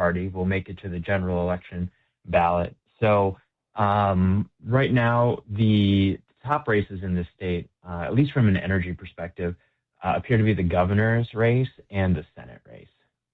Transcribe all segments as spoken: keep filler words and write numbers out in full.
party will make it to the general election ballot. So um, right now, the top races in this state, uh, at least from an energy perspective, uh, appear to be the governor's race and the Senate race.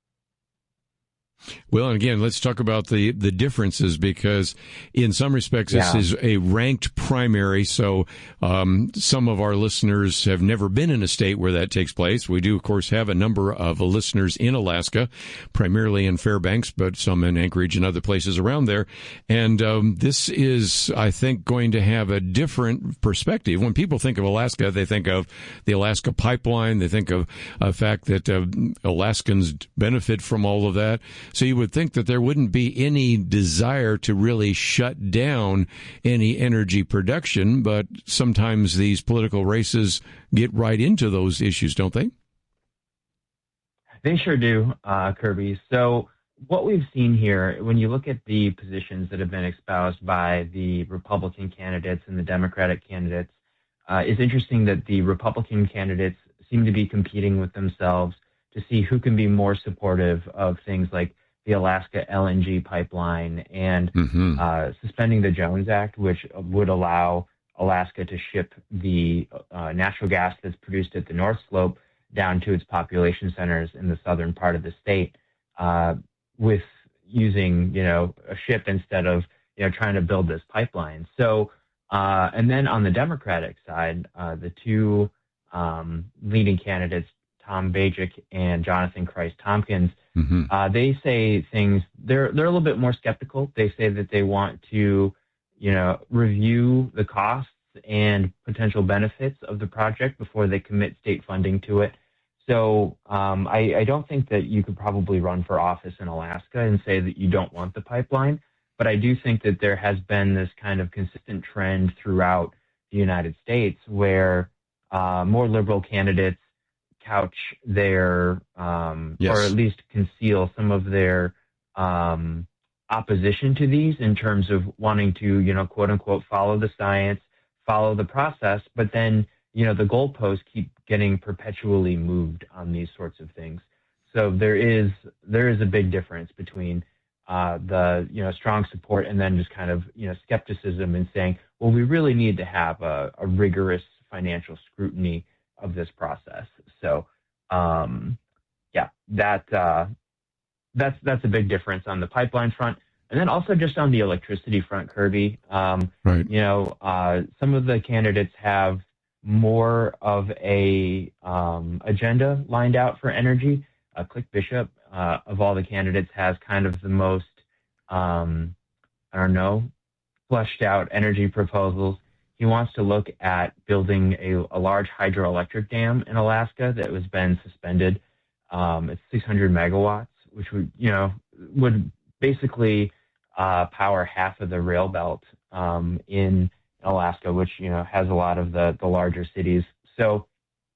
Well, and again, let's talk about the, the differences, because in some respects, this Yeah. is a ranked primary. So um, some of our listeners have never been in a state where that takes place. We do, of course, have a number of listeners in Alaska, primarily in Fairbanks, but some in Anchorage and other places around there. And um, this is, I think, going to have a different perspective. When people think of Alaska, they think of the Alaska pipeline. They think of the fact that uh, Alaskans benefit from all of that. So you would think that there wouldn't be any desire to really shut down any energy production, but sometimes these political races get right into those issues, don't they? They sure do, uh, Kirby. So what we've seen here, when you look at the positions that have been espoused by the Republican candidates and the Democratic candidates, uh, it's interesting that the Republican candidates seem to be competing with themselves to see who can be more supportive of things like the Alaska L N G pipeline and mm-hmm. uh, suspending the Jones Act, which would allow Alaska to ship the uh, natural gas that's produced at the North Slope down to its population centers in the southern part of the state, uh, with using, you know, a ship instead of, you know, trying to build this pipeline. So, uh, and then on the Democratic side, uh, the two um, leading candidates, Tom Bajik and Jonathan Christ Tompkins, mm-hmm. uh, they say things, they're, they're a little bit more skeptical. They say that they want to, you know, review the costs and potential benefits of the project before they commit state funding to it. So um, I, I don't think that you could probably run for office in Alaska and say that you don't want the pipeline, but I do think that there has been this kind of consistent trend throughout the United States where uh, more liberal candidates couch their, um, yes. or at least conceal some of their um, opposition to these in terms of wanting to, you know, quote unquote, follow the science, follow the process, but then, you know, the goalposts keep getting perpetually moved on these sorts of things. So there is, there is a big difference between uh, the, you know, strong support and then just kind of, you know, skepticism and saying, well, we really need to have a, a rigorous financial scrutiny of this process. So, um, yeah, that uh, that's that's a big difference on the pipeline front, and then also just on the electricity front, Kirby. Um, right. You know, uh, some of the candidates have more of a um, agenda lined out for energy. Uh, Click Bishop, uh, of all the candidates, has kind of the most, um, I don't know, fleshed out energy proposals. He wants to look at building a, a large hydroelectric dam in Alaska that was been suspended. Um, it's six hundred megawatts, which would, you know, would basically uh, power half of the rail belt um, in Alaska, which, you know, has a lot of the, the larger cities. So,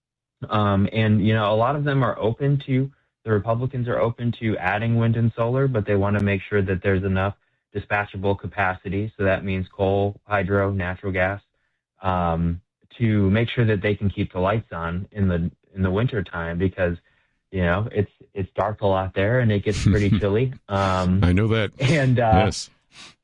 um, and, you know, a lot of them are open to, the Republicans are open to adding wind and solar, but they want to make sure that there's enough dispatchable capacity. So that means coal, hydro, natural gas. Um, to make sure that they can keep the lights on in the in the winter time, because you know it's it's dark a lot there and it gets pretty chilly. Um, I know that. And uh, yes.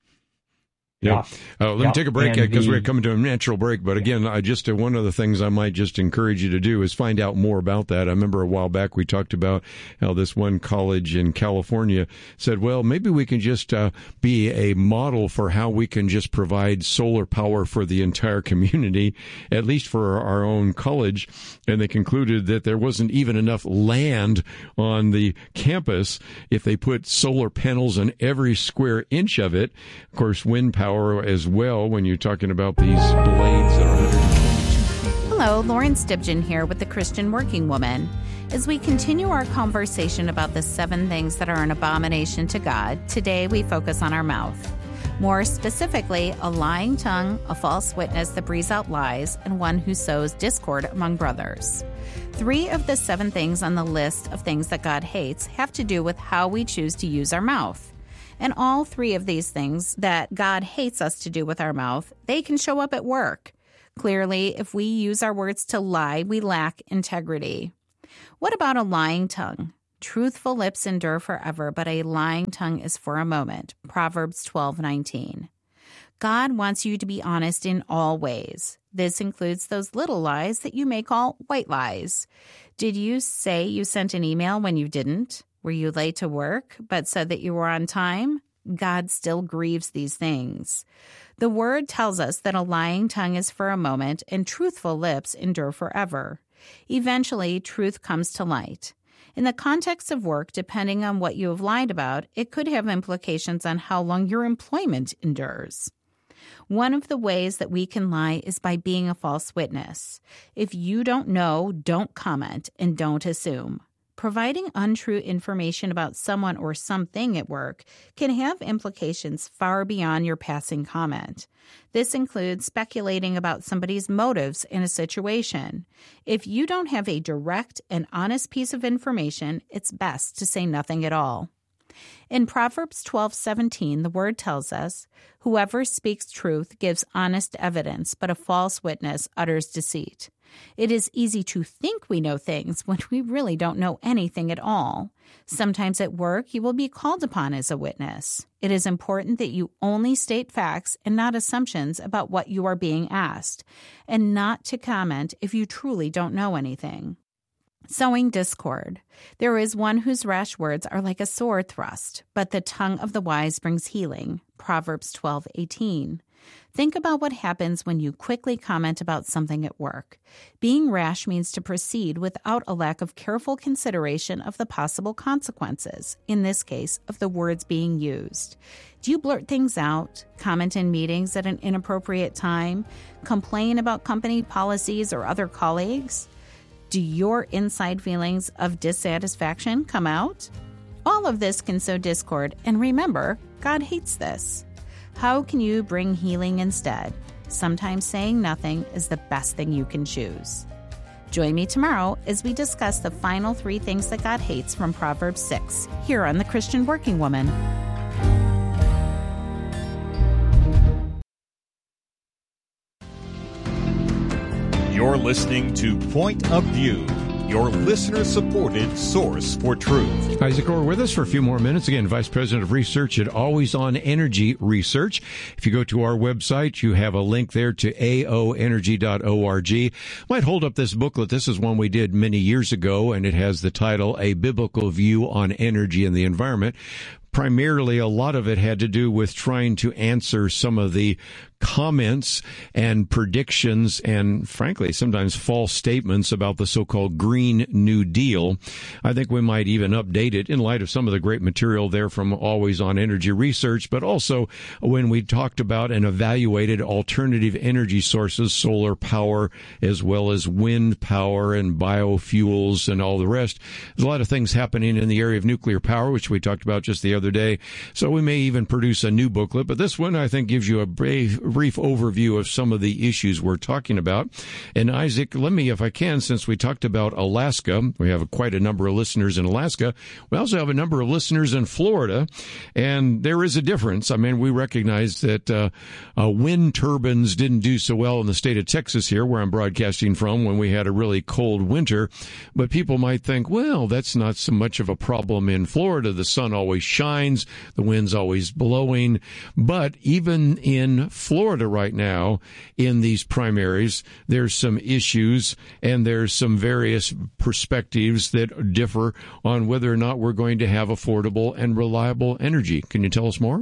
Yeah. Uh, let yep. me take a break because the, we're coming to a natural break. But again, I just uh, one of the things I might just encourage you to do is find out more about that. I remember a while back we talked about how this one college in California said, well, maybe we can just uh, be a model for how we can just provide solar power for the entire community, at least for our own college. And they concluded that there wasn't even enough land on the campus if they put solar panels on every square inch of it. Of course, wind power as well when you're talking about these blades that are one hundred. Hello, Lauren Stibgen here with the Christian Working Woman. As we continue our conversation about the seven things that are an abomination to God, today we focus on our mouth. More specifically, a lying tongue, a false witness that breathes out lies, and one who sows discord among brothers. Three of the seven things on the list of things that God hates have to do with how we choose to use our mouth. And all three of these things that God hates us to do with our mouth, they can show up at work. Clearly, if we use our words to lie, we lack integrity. What about a lying tongue? Truthful lips endure forever, but a lying tongue is for a moment. Proverbs twelve nineteen. God wants you to be honest in all ways. This includes those little lies that you may call white lies. Did you say you sent an email when you didn't? Were you late to work but said that you were on time? God still grieves these things. The Word tells us that a lying tongue is for a moment and truthful lips endure forever. Eventually, truth comes to light. In the context of work, depending on what you have lied about, it could have implications on how long your employment endures. One of the ways that we can lie is by being a false witness. If you don't know, don't comment and don't assume. Providing untrue information about someone or something at work can have implications far beyond your passing comment. This includes speculating about somebody's motives in a situation. If you don't have a direct and honest piece of information, it's best to say nothing at all. In Proverbs twelve seventeen, the Word tells us, "Whoever speaks truth gives honest evidence, but a false witness utters deceit." It is easy to think we know things when we really don't know anything at all. Sometimes at work, you will be called upon as a witness. It is important that you only state facts and not assumptions about what you are being asked, and not to comment if you truly don't know anything. Sowing discord. There is one whose rash words are like a sword thrust, but the tongue of the wise brings healing. Proverbs twelve eighteen. Think about what happens when you quickly comment about something at work. Being rash means to proceed without a lack of careful consideration of the possible consequences, in this case, of the words being used. Do you blurt things out, comment in meetings at an inappropriate time, complain about company policies or other colleagues? Do your inside feelings of dissatisfaction come out? All of this can sow discord, and remember, God hates this. How can you bring healing instead? Sometimes saying nothing is the best thing you can choose. Join me tomorrow as we discuss the final three things that God hates from Proverbs six, here on The Christian Working Woman. You're listening to Point of View, your listener-supported source for truth. Isaac Orr with us for a few more minutes. Again, Vice President of Research at Always On Energy Research. If you go to our website, you have a link there to a o energy dot org. Might hold up this booklet. This is one we did many years ago, and it has the title, A Biblical View on Energy and the Environment. Primarily, a lot of it had to do with trying to answer some of the comments and predictions and, frankly, sometimes false statements about the so-called Green New Deal. I think we might even update it in light of some of the great material there from Always On Energy Research, but also when we talked about and evaluated alternative energy sources, solar power, as well as wind power and biofuels and all the rest. There's a lot of things happening in the area of nuclear power, which we talked about just the other day. So we may even produce a new booklet, but this one I think gives you a brief, brief overview of some of the issues we're talking about. And Isaac, let me, if I can, since we talked about Alaska, we have quite a number of listeners in Alaska. We also have a number of listeners in Florida, and there is a difference. I mean, we recognize that uh, uh, wind turbines didn't do so well in the state of Texas here, where I'm broadcasting from, when we had a really cold winter. But people might think, well, that's not so much of a problem in Florida. The sun always shines, the wind's always blowing. But even in Florida right now, in these primaries, there's some issues and there's some various perspectives that differ on whether or not we're going to have affordable and reliable energy. Can you tell us more?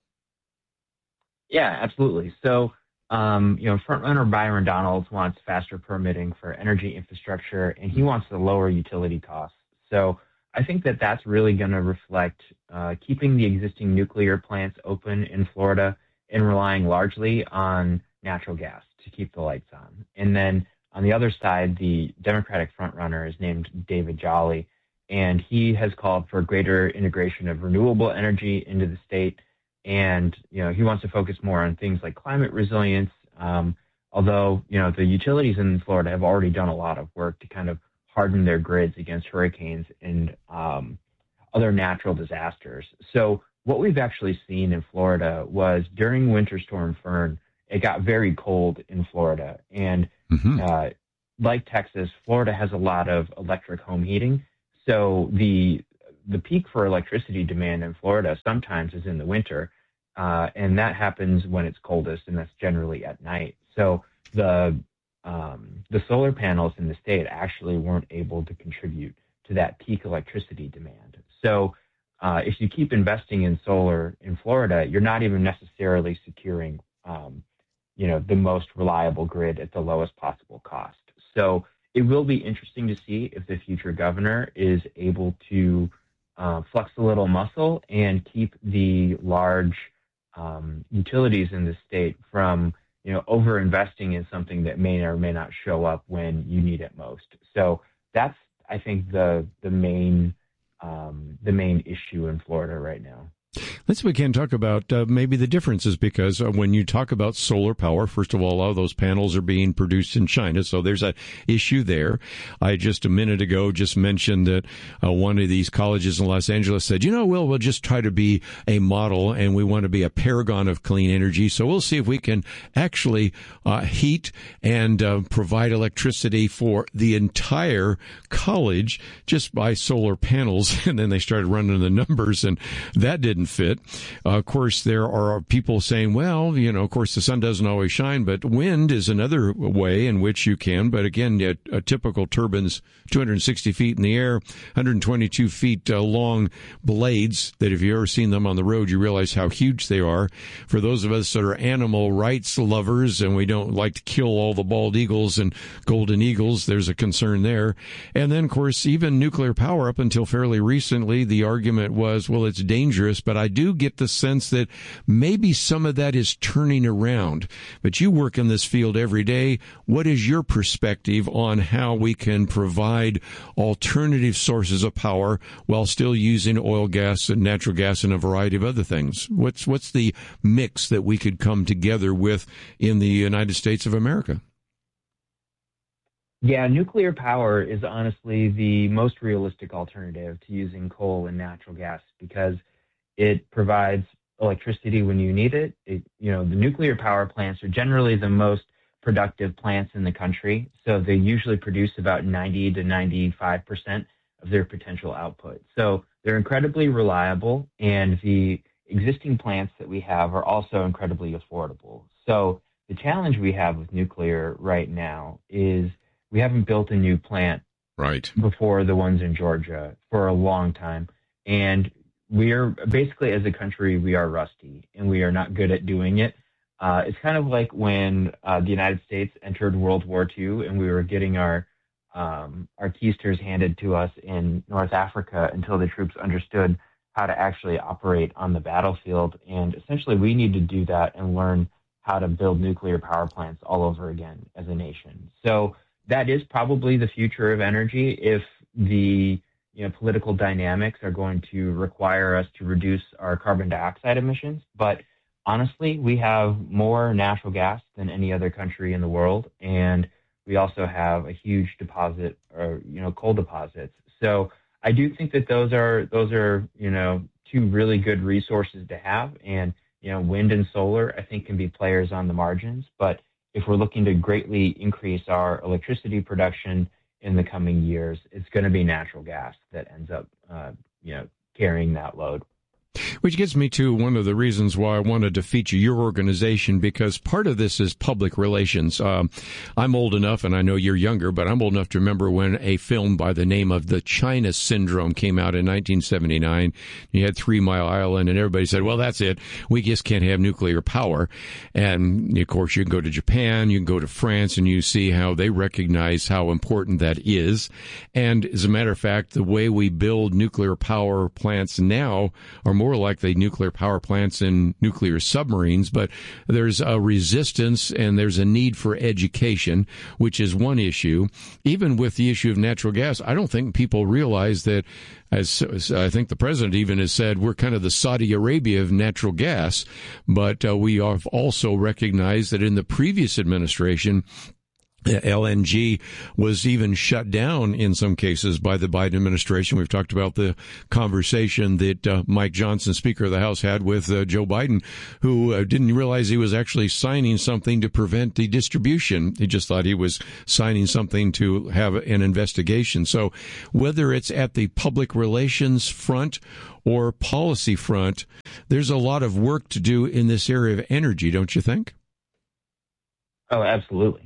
Yeah, absolutely. So, um, you know, frontrunner Byron Donalds wants faster permitting for energy infrastructure, and he wants to lower utility costs. So I think that that's really going to reflect uh, keeping the existing nuclear plants open in Florida and relying largely on natural gas to keep the lights on. And then on the other side, the Democratic frontrunner is named David Jolly, and he has called for greater integration of renewable energy into the state. And, you know, he wants to focus more on things like climate resilience, um, although, you know, the utilities in Florida have already done a lot of work to kind of harden their grids against hurricanes and um, other natural disasters. So what we've actually seen in Florida was during Winter Storm Fern, it got very cold in Florida. And mm-hmm. uh, like Texas, Florida has a lot of electric home heating. So the the peak for electricity demand in Florida sometimes is in the winter, uh, and that happens when it's coldest, and that's generally at night. So the um, the solar panels in the state actually weren't able to contribute to that peak electricity demand. So uh, if you keep investing in solar in Florida, you're not even necessarily securing, um, you know, the most reliable grid at the lowest possible cost. So it will be interesting to see if the future governor is able to uh, flex a little muscle and keep the large um, utilities in the state from, you know, over investing in something that may or may not show up when you need it most. So that's, I think, the the main um, the main issue in Florida right now. Let's begin talk about uh, maybe the differences, because uh, when you talk about solar power, first of all, a lot of those panels are being produced in China, so there's an issue there. I just a minute ago just mentioned that uh, one of these colleges in Los Angeles said, you know, well, we'll just try to be a model, and we want to be a paragon of clean energy, so we'll see if we can actually uh, heat and uh, provide electricity for the entire college just by solar panels. And then they started running the numbers, and that didn't fit. Uh, of course, there are people saying, well, you know, of course, the sun doesn't always shine, but wind is another way in which you can. But again, a, a typical turbines, two hundred sixty feet in the air, one hundred twenty-two feet uh, long blades that if you've ever seen them on the road, you realize how huge they are. For those of us that are animal rights lovers and we don't like to kill all the bald eagles and golden eagles, there's a concern there. And then, of course, even nuclear power, up until fairly recently, the argument was, well, it's dangerous, but I do get the sense that maybe some of that is turning around. But you work in this field every day. What is your perspective on how we can provide alternative sources of power while still using oil, gas, and natural gas and a variety of other things? What's what's the mix that we could come together with in the United States of America? Yeah, nuclear power is honestly the most realistic alternative to using coal and natural gas because it provides electricity when you need it. It, you know, the nuclear power plants are generally the most productive plants in the country, so they usually produce about ninety to ninety-five percent of their potential output. So they're incredibly reliable, and the existing plants that we have are also incredibly affordable. So the challenge we have with nuclear right now is we haven't built a new plant right before the ones in Georgia for a long time. And we are basically, as a country, we are rusty and we are not good at doing it. Uh, it's kind of like when uh, the United States entered World War Two and we were getting our um, our keisters handed to us in North Africa until the troops understood how to actually operate on the battlefield. And essentially, we need to do that and learn how to build nuclear power plants all over again as a nation. So that is probably the future of energy if the you know, political dynamics are going to require us to reduce our carbon dioxide emissions. But honestly, we have more natural gas than any other country in the world. And we also have a huge deposit or, you know, coal deposits. So I do think that those are, those are, you know, two really good resources to have. And, you know, wind and solar, I think, can be players on the margins. But if we're looking to greatly increase our electricity production in the coming years, it's going to be natural gas that ends up, uh, you know, carrying that load. Which gets me to one of the reasons why I wanted to feature your organization, because part of this is public relations. Um, I'm old enough, and I know you're younger, but I'm old enough to remember when a film by the name of The China Syndrome came out in nineteen seventy-nine. You had Three Mile Island, and everybody said, well, that's it. We just can't have nuclear power. And, of course, you can go to Japan, you can go to France, and you see how they recognize how important that is. And as a matter of fact, the way we build nuclear power plants now are more like the nuclear power plants in nuclear submarines, but there's a resistance and there's a need for education, which is one issue. Even with the issue of natural gas, I don't think people realize that, as, as I think the president even has said, we're kind of the Saudi Arabia of natural gas, but uh, we have also recognized that in the previous administration, L N G was even shut down in some cases by the Biden administration. We've talked about the conversation that uh, Mike Johnson, Speaker of the House, had with uh, Joe Biden, who uh, didn't realize he was actually signing something to prevent the distribution. He just thought he was signing something to have an investigation. So whether it's at the public relations front or policy front, there's a lot of work to do in this area of energy, don't you think? Oh, absolutely.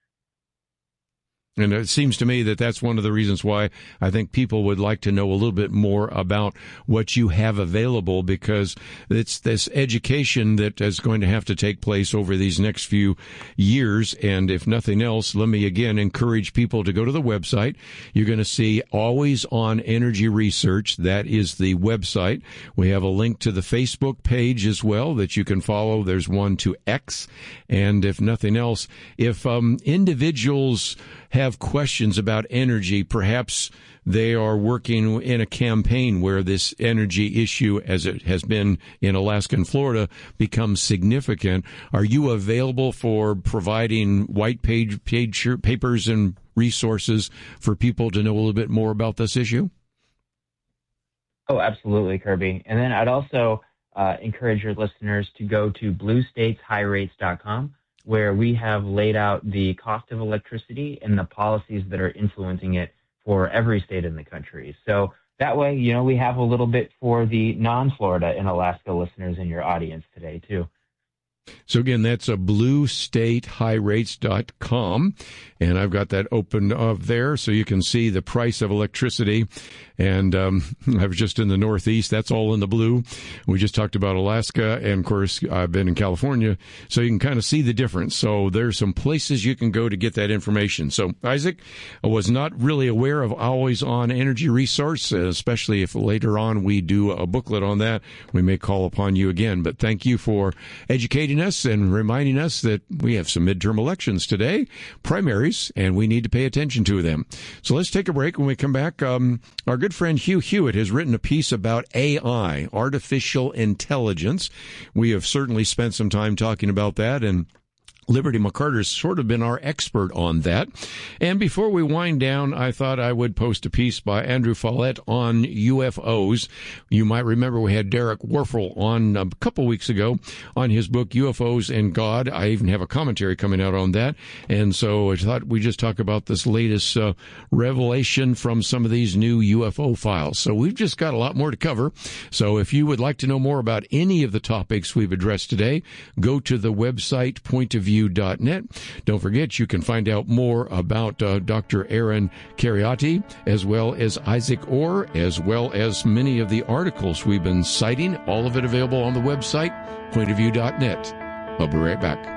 And it seems to me that that's one of the reasons why I think people would like to know a little bit more about what you have available, because it's this education that is going to have to take place over these next few years. And if nothing else, let me again encourage people to go to the website. You're going to see Always On Energy Research. That is the website. We have a link to the Facebook page as well that you can follow. There's one to X. And if nothing else, if um, individuals have questions about energy, perhaps they are working in a campaign where this energy issue, as it has been in Alaska and Florida, becomes significant. Are you available for providing white page, page papers and resources for people to know a little bit more about this issue? Oh, absolutely, Kirby. And then I'd also uh, encourage your listeners to go to blue states high rates dot com, where we have laid out the cost of electricity and the policies that are influencing it for every state in the country. So that way, you know, we have a little bit for the non-Florida and Alaska listeners in your audience today, too. So again, that's a blue state high rates dot com, and I've got that open up there so you can see the price of electricity. And um, I was just in the Northeast. That's all in the blue. We just talked about Alaska, and of course, I've been in California, so you can kind of see the difference. So there's some places you can go to get that information. So, Isaac, I was not really aware of Always On Energy Resource, especially if later on we do a booklet on that. We may call upon you again. But thank you for educating us and reminding us that we have some midterm elections today, primaries, and we need to pay attention to them. So let's take a break. When we come back, um, our good friend Hugh Hewitt has written a piece about A I, artificial intelligence. We have certainly spent some time talking about that, and Liberty McCarter's sort of been our expert on that. And before we wind down, I thought I would post a piece by Andrew Follett on U F Os. You might remember we had Derek Warfel on a couple weeks ago on his book, U F Os and God. I even have a commentary coming out on that. And so I thought we'd just talk about this latest uh, revelation from some of these new U F O files. So we've just got a lot more to cover. So if you would like to know more about any of the topics we've addressed today, go to the website point of view dot net. Don't forget, you can find out more about uh, Doctor Aaron Kheriaty, as well as Isaac Orr, as well as many of the articles we've been citing. All of it available on the website, point of view dot net. I'll be right back.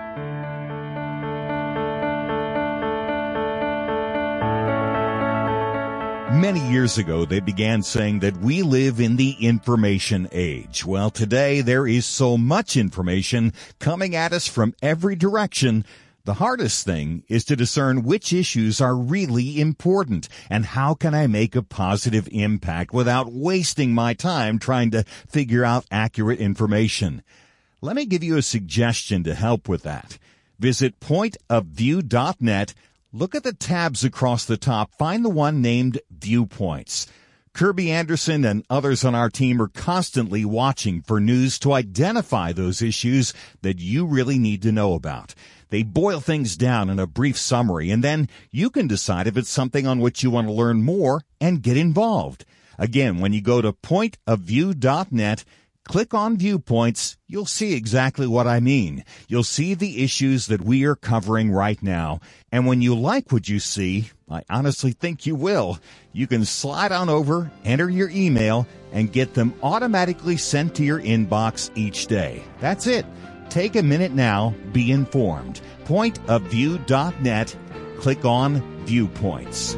Many years ago, they began saying that we live in the information age. Well, today there is so much information coming at us from every direction. The hardest thing is to discern which issues are really important and how can I make a positive impact without wasting my time trying to figure out accurate information. Let me give you a suggestion to help with that. Visit point of view dot net. Look at the tabs across the top. Find the one named Viewpoints. Kirby Anderson and others on our team are constantly watching for news to identify those issues that you really need to know about. They boil things down in a brief summary, and then you can decide if it's something on which you want to learn more and get involved. Again, when you go to point of view dot net, click on Viewpoints, you'll see exactly what I mean. You'll see the issues that we are covering right now. And when you like what you see, I honestly think you will, you can slide on over, enter your email, and get them automatically sent to your inbox each day. That's it. Take a minute now. Be informed. point of view dot net. Click on Viewpoints.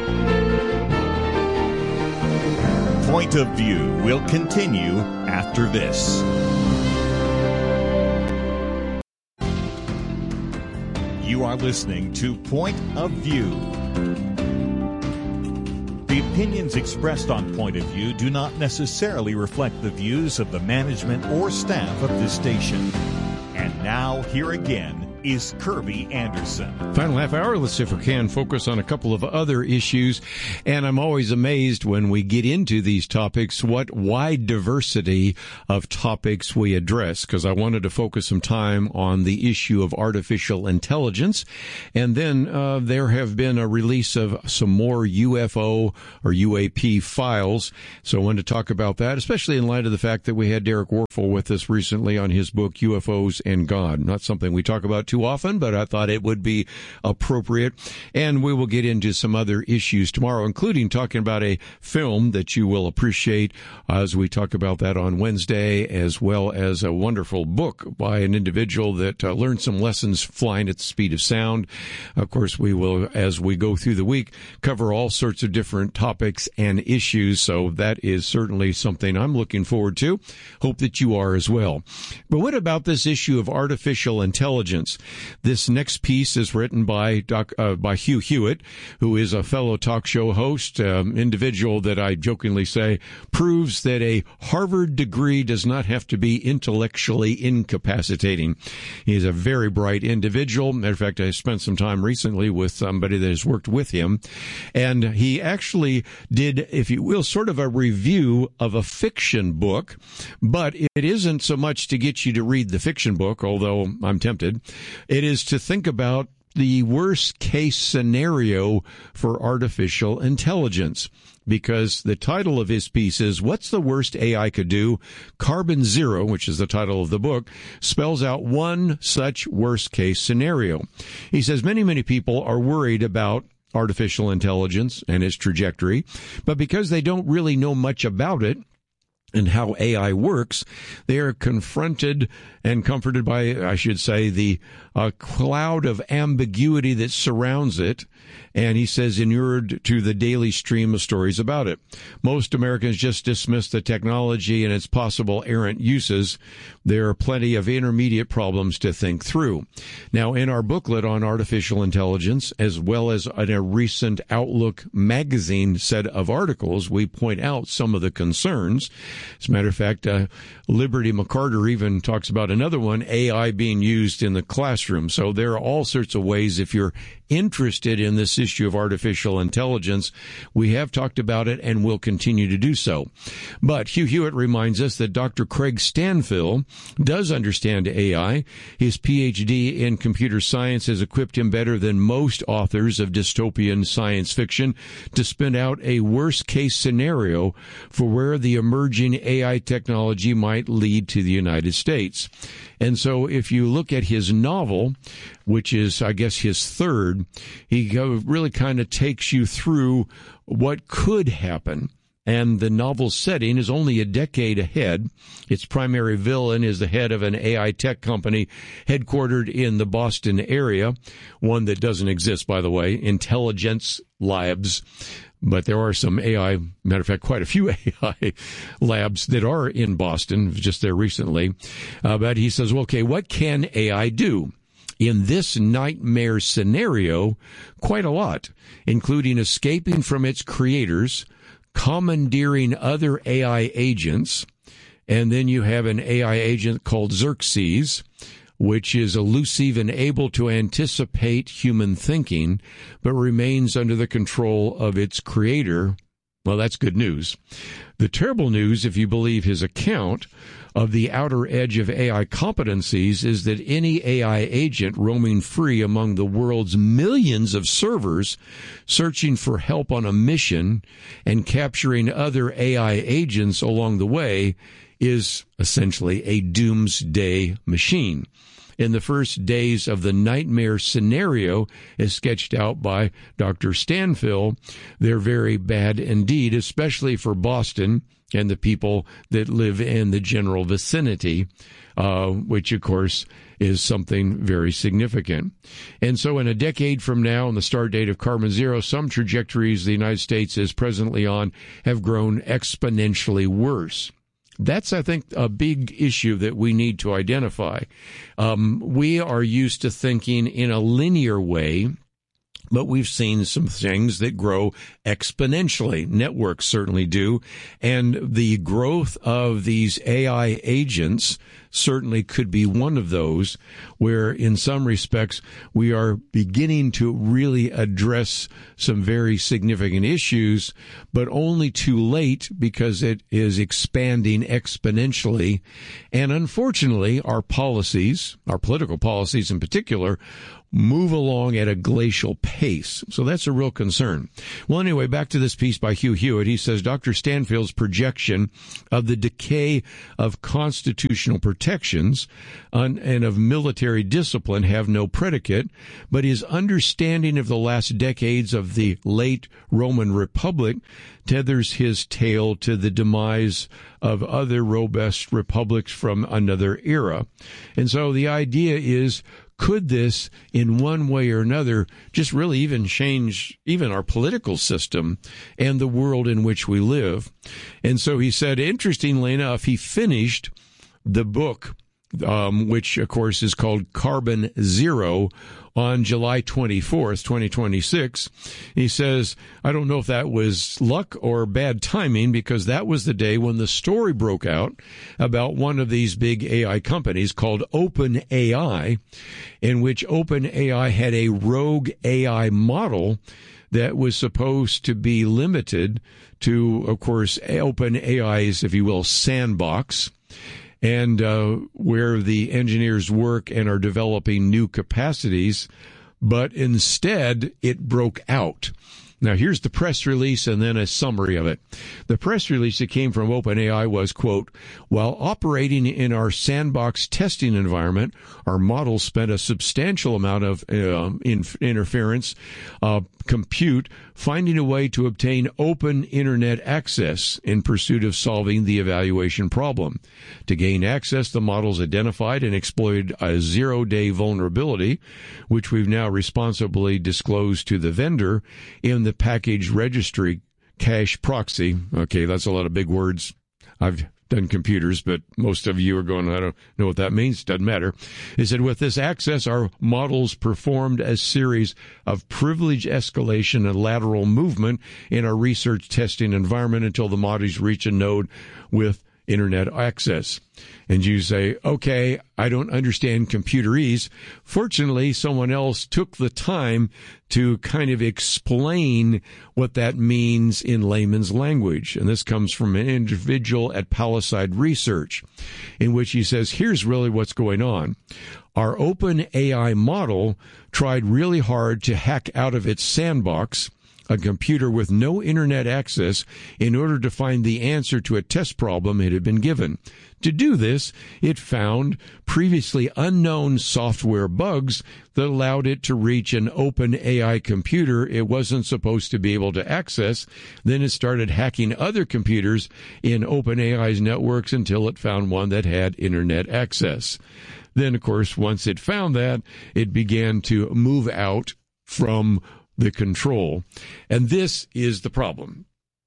Point of View will continue after this. You are listening to Point of View. The opinions expressed on Point of View do not necessarily reflect the views of the management or staff of this station. And now, here again is Kirby Anderson. Final half hour, let's see if we can focus on a couple of other issues. And I'm always amazed when we get into these topics, what wide diversity of topics we address, because I wanted to focus some time on the issue of artificial intelligence. And then uh, there have been a release of some more U F O or U A P files. So I wanted to talk about that, especially in light of the fact that we had Derek Warfel with us recently on his book, U F Os and God. Not something we talk about too often, but I thought it would be appropriate. And we will get into some other issues tomorrow, including talking about a film that you will appreciate as we talk about that on Wednesday, as well as a wonderful book by an individual that uh, learned some lessons flying at the speed of sound. Of course, we will, as we go through the week, cover all sorts of different topics and issues. So that is certainly something I'm looking forward to. Hope that you are as well. But what about this issue of artificial intelligence? This next piece is written by Doc, uh, by Hugh Hewitt, who is a fellow talk show host, um, individual that I jokingly say proves that a Harvard degree does not have to be intellectually incapacitating. He is a very bright individual. Matter of fact, I spent some time recently with somebody that has worked with him, and he actually did, if you will, sort of a review of a fiction book, but it isn't so much to get you to read the fiction book, although I'm tempted. It is to think about the worst case scenario for artificial intelligence, because the title of his piece is What's the Worst A I Could Do? Carbon Zero, which is the title of the book, spells out one such worst case scenario. He says many, many people are worried about artificial intelligence and its trajectory, but because they don't really know much about it and how A I works, they are confronted and comforted by, I should say, the uh, cloud of ambiguity that surrounds it. And he says, inured to the daily stream of stories about it. Most Americans just dismiss the technology and its possible errant uses. There are plenty of intermediate problems to think through. Now, in our booklet on artificial intelligence, as well as in a recent Outlook magazine set of articles, we point out some of the concerns. As a matter of fact, uh, Liberty McCarter even talks about another one, A I being used in the classroom. So there are all sorts of ways, if you're interested in this issue of artificial intelligence, we have talked about it and will continue to do so. But Hugh Hewitt reminds us that Doctor Craig Stanfill does understand A I. His P H D in computer science has equipped him better than most authors of dystopian science fiction to spin out a worst-case scenario for where the emerging A I technology might lead to the United States. And so if you look at his novel, which is, I guess, his third, he really kind of takes you through what could happen. And the novel setting is only a decade ahead. Its primary villain is the head of an A I tech company headquartered in the Boston area, one that doesn't exist, by the way, Intelligence Labs. But there are some A I, matter of fact, quite a few A I labs that are in Boston, just there recently. Uh, but he says, well, okay, what can A I do? In this nightmare scenario, quite a lot, including escaping from its creators, commandeering other A I agents, and then you have an A I agent called Xerxes, which is elusive and able to anticipate human thinking, but remains under the control of its creator. Well, that's good news. The terrible news, if you believe his account of the outer edge of A I competencies, is that any A I agent roaming free among the world's millions of servers, searching for help on a mission and capturing other A I agents along the way, is essentially a doomsday machine. In the first days of the nightmare scenario, as sketched out by Doctor Stanfill, they're very bad indeed, especially for Boston and the people that live in the general vicinity, uh, which, of course, is something very significant. And so in a decade from now, on the start date of Carbon Zero, some trajectories the United States is presently on have grown exponentially worse. That's, I think, a big issue that we need to identify. Um, we are used to thinking in a linear way But we've seen some things that grow exponentially. Networks certainly do. And the growth of these A I agents certainly could be one of those where, in some respects, we are beginning to really address some very significant issues, but only too late because it is expanding exponentially. And unfortunately, our policies, our political policies in particular, move along at a glacial pace. So that's a real concern. Well, anyway, back to this piece by Hugh Hewitt. He says, Doctor Stanfield's projection of the decay of constitutional protections on, and of military discipline have no predicate, but his understanding of the last decades of the late Roman Republic tethers his tale to the demise of other robust republics from another era. And so the idea is, could this, in one way or another, just really even change even our political system and the world in which we live? And so he said, interestingly enough, he finished the book, um, which, of course, is called Carbon Zero, on July twenty-fourth, twenty twenty-six. He says, I don't know if that was luck or bad timing, because that was the day when the story broke out about one of these big A I companies called OpenAI, in which OpenAI had a rogue A I model that was supposed to be limited to, of course, OpenAI's, if you will, sandbox, and uh, where the engineers work and are developing new capacities, but instead it broke out. Now, here's the press release and then a summary of it. The press release that came from OpenAI was, quote, while operating in our sandbox testing environment, our models spent a substantial amount of uh, in- interference uh, compute finding a way to obtain open internet access in pursuit of solving the evaluation problem. To gain access, the models identified and exploited a zero-day vulnerability, which we've now responsibly disclosed to the vendor in the package registry cache proxy. Okay, that's a lot of big words. I've done computers, but most of you are going, I don't know what that means. Doesn't matter. It said, with this access, our models performed a series of privilege escalation and lateral movement in our research testing environment until the models reach a node with internet access. And you say, okay, I don't understand computerese. Fortunately, someone else took the time to kind of explain what that means in layman's language. And this comes from an individual at Palisade Research, in which he says, here's really what's going on. Our OpenAI model tried really hard to hack out of its sandbox a computer with no internet access in order to find the answer to a test problem it had been given. To do this, it found previously unknown software bugs that allowed it to reach an OpenAI computer it wasn't supposed to be able to access. Then it started hacking other computers in OpenAI's networks until it found one that had internet access. Then, of course, once it found that, it began to move out from the control. And this is the problem.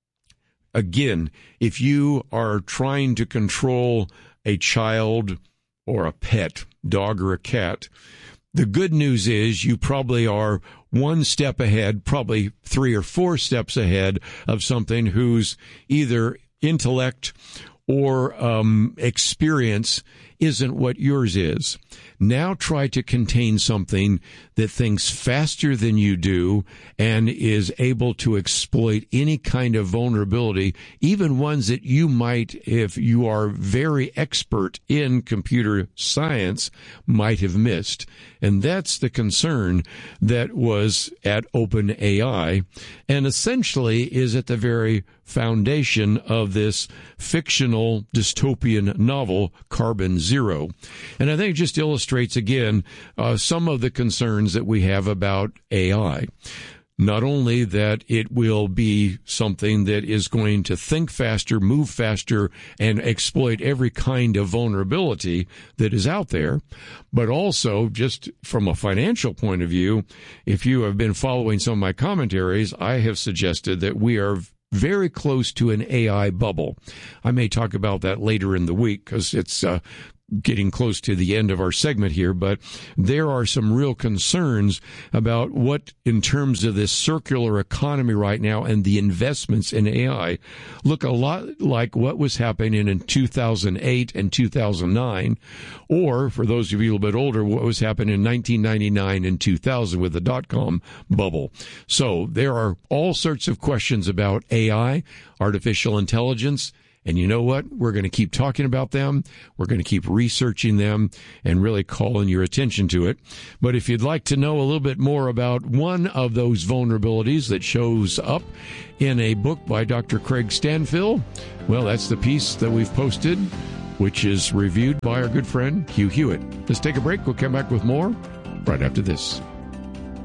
Again, if you are trying to control a child or a pet, dog or a cat, the good news is you probably are one step ahead, probably three or four steps ahead of something whose either intellect or um, experience isn't what yours is. Now try to contain something that thinks faster than you do and is able to exploit any kind of vulnerability, even ones that you might, if you are very expert in computer science, might have missed. And that's the concern that was at OpenAI and essentially is at the very foundation of this fictional dystopian novel, Carbon Zero. And I think it just illustrates again uh, some of the concerns that we have about A I. Not only that it will be something that is going to think faster, move faster, and exploit every kind of vulnerability that is out there, but also just from a financial point of view, if you have been following some of my commentaries, I have suggested that we are very close to an A I bubble. I may talk about that later in the week because it's uh, getting close to the end of our segment here, but there are some real concerns about what, in terms of this circular economy right now and the investments in A I, look a lot like what was happening in two thousand eight and two thousand nine, or, for those of you a little bit older, what was happening in nineteen ninety-nine and two thousand with the dot-com bubble. So there are all sorts of questions about A I, artificial intelligence, and you know what? We're going to keep talking about them. We're going to keep researching them and really calling your attention to it. But if you'd like to know a little bit more about one of those vulnerabilities that shows up in a book by Doctor Craig Stanfill, well, that's the piece that we've posted, which is reviewed by our good friend Hugh Hewitt. Let's take a break. We'll come back with more right after this.